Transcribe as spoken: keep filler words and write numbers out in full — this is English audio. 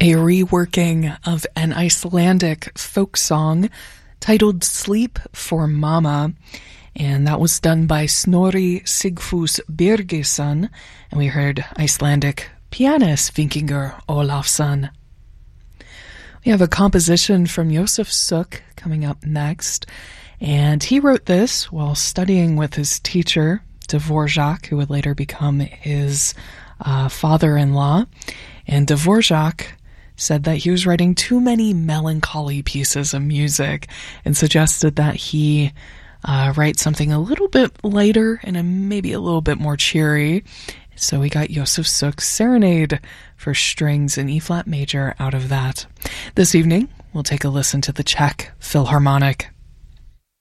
a reworking of an Icelandic folk song titled Sleep for Mama, and that was done by Snorri Sigfús Birgisson, and we heard Icelandic pianist Víkingur Ólafsson. We have a composition from Jósef Suk coming up next, and he wrote this while studying with his teacher, Dvorak, who would later become his uh, father-in-law. And Dvorak said that he was writing too many melancholy pieces of music and suggested that he uh, write something a little bit lighter and a, maybe a little bit more cheery. So we got Jósef Suk's Serenade for strings in E-flat major out of that. This evening, we'll take a listen to the Czech Philharmonic.